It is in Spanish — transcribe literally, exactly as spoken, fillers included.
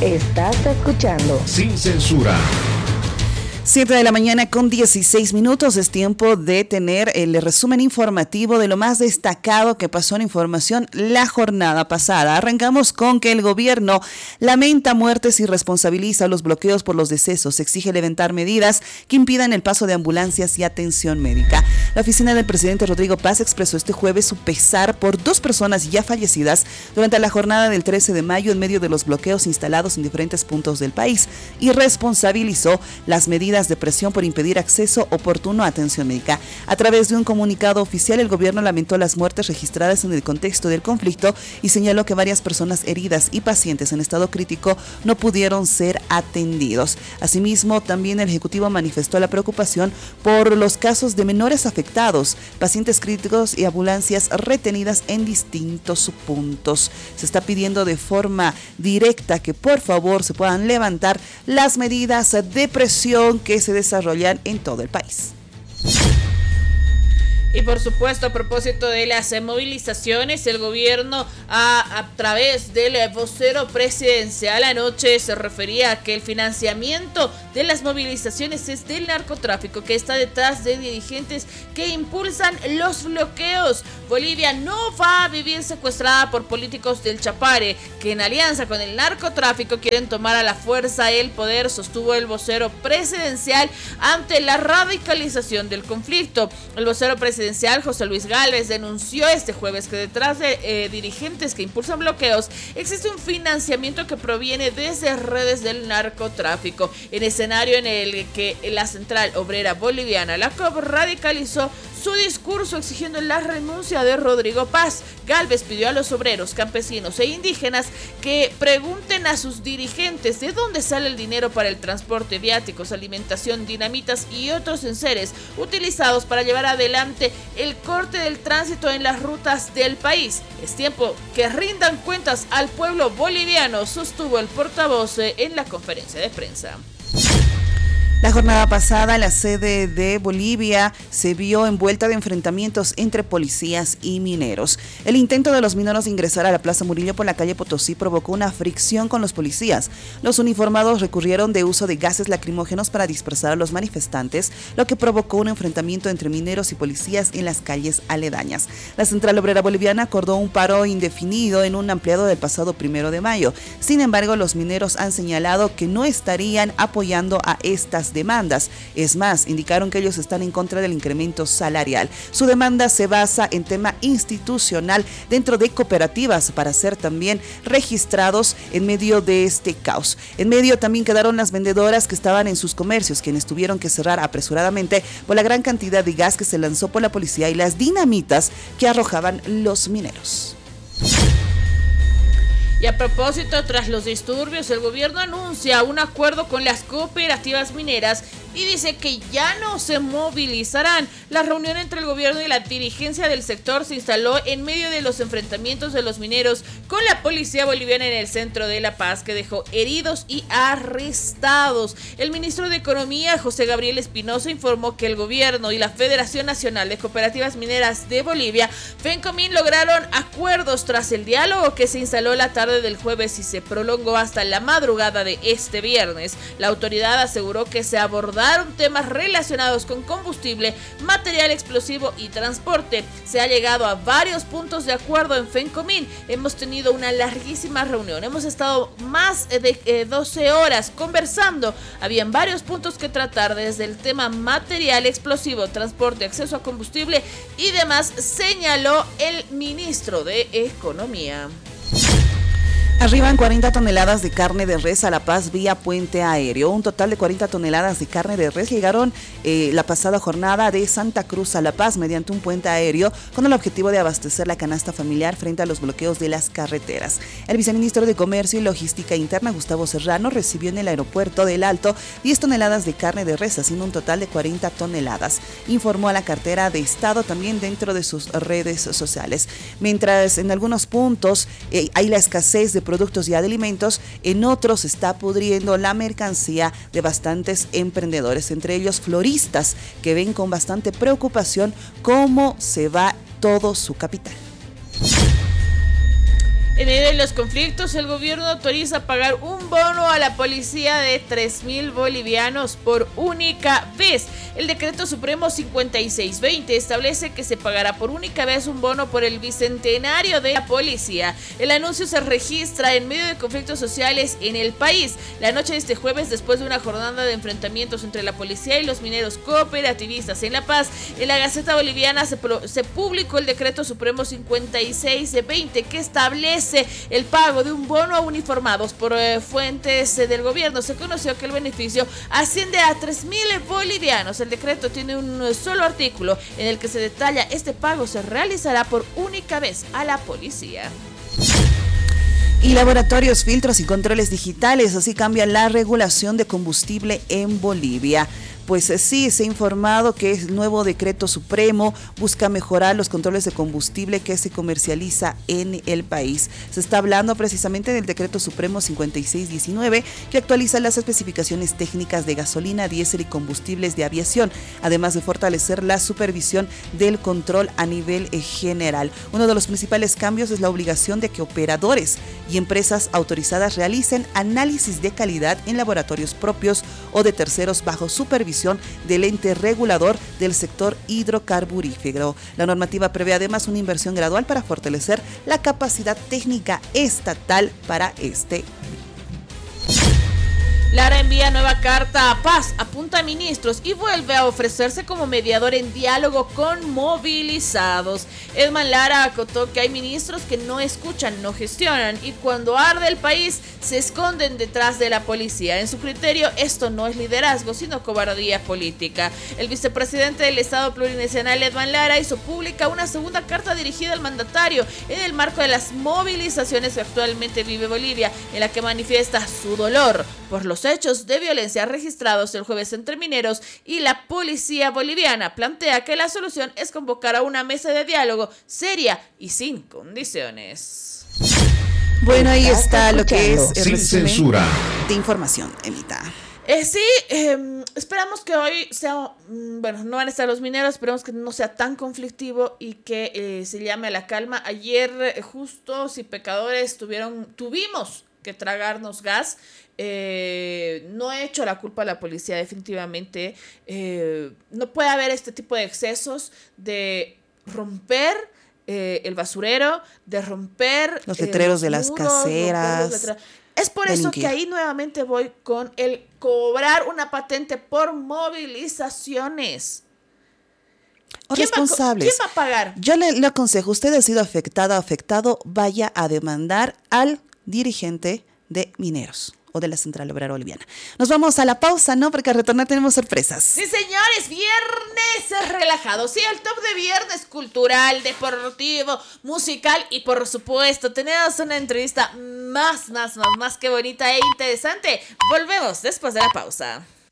Estás escuchando Sin Censura. siete de la mañana con dieciséis minutos. Es tiempo de tener el resumen informativo de lo más destacado que pasó en información la jornada pasada. Arrancamos con que el gobierno lamenta muertes y responsabiliza los bloqueos por los decesos. Exige levantar medidas que impidan el paso de ambulancias y atención médica. La oficina del presidente Rodrigo Paz expresó este jueves su pesar por dos personas ya fallecidas durante la jornada del trece de mayo en medio de los bloqueos instalados en diferentes puntos del país y responsabilizó las medidas de presión por impedir acceso oportuno a atención médica. A través de un comunicado oficial, el gobierno lamentó las muertes registradas en el contexto del conflicto y señaló que varias personas heridas y pacientes en estado crítico no pudieron ser atendidos. Asimismo, también el Ejecutivo manifestó la preocupación por los casos de menores afectados, pacientes críticos y ambulancias retenidas en distintos puntos. Se está pidiendo de forma directa que por favor se puedan levantar las medidas de presión que se desarrollan en todo el país. Y por supuesto, a propósito de las movilizaciones, el gobierno a, a través del vocero presidencial anoche se refería a que el financiamiento de las movilizaciones es del narcotráfico, que está detrás de dirigentes que impulsan los bloqueos. Bolivia no va a vivir secuestrada por políticos del Chapare, que en alianza con el narcotráfico quieren tomar a la fuerza el poder, sostuvo el vocero presidencial ante la radicalización del conflicto. El vocero presidencial José Luis Gálvez denunció este jueves que detrás de eh, dirigentes que impulsan bloqueos existe un financiamiento que proviene desde redes del narcotráfico. En escenario en el que la Central Obrera Boliviana, la C O B, radicalizó su discurso exigiendo la renuncia de Rodrigo Paz, Gálvez pidió a los obreros, campesinos e indígenas que pregunten a sus dirigentes de dónde sale el dinero para el transporte, viáticos, alimentación, dinamitas y otros enseres utilizados para llevar adelante el corte del tránsito en las rutas del país. Es tiempo que rindan cuentas al pueblo boliviano, sostuvo el portavoz en la conferencia de prensa. La jornada pasada, la sede de Bolivia se vio envuelta de enfrentamientos entre policías y mineros. El intento de los mineros de ingresar a la Plaza Murillo por la calle Potosí provocó una fricción con los policías. Los uniformados recurrieron de uso de gases lacrimógenos para dispersar a los manifestantes, lo que provocó un enfrentamiento entre mineros y policías en las calles aledañas. La Central Obrera Boliviana acordó un paro indefinido en un ampliado del pasado primero de mayo. Sin embargo, los mineros han señalado que no estarían apoyando a estas demandas. Es más, indicaron que ellos están en contra del incremento salarial. Su demanda se basa en tema institucional dentro de cooperativas para ser también registrados en medio de este caos. En medio también quedaron las vendedoras que estaban en sus comercios, quienes tuvieron que cerrar apresuradamente por la gran cantidad de gas que se lanzó por la policía y las dinamitas que arrojaban los mineros. Y a propósito, tras los disturbios, el gobierno anuncia un acuerdo con las cooperativas mineras y dice que ya no se movilizarán. La reunión entre el gobierno y la dirigencia del sector se instaló en medio de los enfrentamientos de los mineros con la policía boliviana en el centro de La Paz, que dejó heridos y arrestados. El ministro de Economía, José Gabriel Espinosa, informó que el gobierno y la Federación Nacional de Cooperativas Mineras de Bolivia, FENCOMIN, lograron acuerdos tras el diálogo que se instaló la tarde del jueves y se prolongó hasta la madrugada de este viernes. La autoridad aseguró que se abordaron temas relacionados con combustible, material explosivo y transporte. Se ha llegado a varios puntos de acuerdo en FENCOMIN. Hemos tenido una larguísima reunión. Hemos estado más de eh, doce horas conversando. Habían varios puntos que tratar, desde el tema material explosivo, transporte, acceso a combustible y demás, señaló el ministro de Economía. Arriban cuarenta toneladas de carne de res a La Paz vía puente aéreo. Un total de cuarenta toneladas de carne de res llegaron eh, la pasada jornada de Santa Cruz a La Paz mediante un puente aéreo con el objetivo de abastecer la canasta familiar frente a los bloqueos de las carreteras. El viceministro de Comercio y Logística Interna, Gustavo Serrano, recibió en el aeropuerto del Alto diez toneladas de carne de res, haciendo un total de cuarenta toneladas. Informó a la cartera de Estado también dentro de sus redes sociales. Mientras en algunos puntos eh, hay la escasez de productos ya de alimentos, en otros está pudriendo la mercancía de bastantes emprendedores, entre ellos floristas, que ven con bastante preocupación cómo se va todo su capital. En medio de los conflictos, el gobierno autoriza pagar un bono a la policía de tres mil bolivianos por única vez. El decreto supremo cincuenta y seis veinte establece que se pagará por única vez un bono por el bicentenario de la policía. El anuncio se registra en medio de conflictos sociales en el país. La noche de este jueves, después de una jornada de enfrentamientos entre la policía y los mineros cooperativistas en La Paz, en la Gaceta Boliviana se, pro- se publicó el decreto supremo cincuenta y seis veinte que establece el pago de un bono a uniformados por eh, fuentes eh, del gobierno. Se conoció que el beneficio asciende a tres mil bolivianos. El decreto tiene un eh, solo artículo en el que se detalla este pago se realizará por única vez a la policía. Y laboratorios, filtros y controles digitales, así cambia la regulación de combustible en Bolivia. Pues sí, se ha informado que el nuevo decreto supremo busca mejorar los controles de combustible que se comercializa en el país. Se está hablando precisamente del decreto supremo cincuenta y seis diecinueve que actualiza las especificaciones técnicas de gasolina, diésel y combustibles de aviación, además de fortalecer la supervisión del control a nivel general. Uno de los principales cambios es la obligación de que operadores y empresas autorizadas realicen análisis de calidad en laboratorios propios o de terceros bajo supervisión del ente regulador del sector hidrocarburífero. La normativa prevé además una inversión gradual para fortalecer la capacidad técnica estatal para este. Lara envía nueva carta a Paz, apunta a ministros y vuelve a ofrecerse como mediador en diálogo con movilizados. Edman Lara acotó que hay ministros que no escuchan, no gestionan y cuando arde el país se esconden detrás de la policía. En su criterio, esto no es liderazgo, sino cobardía política. El vicepresidente del Estado Plurinacional, Edman Lara, hizo pública una segunda carta dirigida al mandatario en el marco de las movilizaciones que actualmente vive Bolivia, en la que manifiesta su dolor por los hechos de violencia registrados el jueves entre mineros y la policía boliviana. Plantea que la solución es convocar a una mesa de diálogo seria y sin condiciones. Bueno, ahí está lo que es el Sin resumen censura de información, Emita. Eh, sí, eh, esperamos que hoy sea, bueno, no van a estar los mineros, esperamos que no sea tan conflictivo y que eh, se llame a la calma. Ayer eh, justos y pecadores tuvieron, tuvimos que tragarnos gas. Eh, no he hecho la culpa a la policía, definitivamente. Eh, no puede haber este tipo de excesos de romper eh, el basurero, de romper los letreros eh, los de muros, las caseras. Es por eso que ahí nuevamente voy con el cobrar una patente por movilizaciones. O ¿Quién responsables. Va, ¿Quién va a pagar? Yo le, le aconsejo, usted ha sido afectada o afectado, vaya a demandar al dirigente de mineros o de la Central Obrera Boliviana. Nos vamos a la pausa, ¿no? Porque al retornar tenemos sorpresas. Sí, señores, viernes relajado. Sí, el top de viernes cultural, deportivo, musical y por supuesto tenemos una entrevista más, más, más, más que bonita e interesante. Volvemos después de la pausa.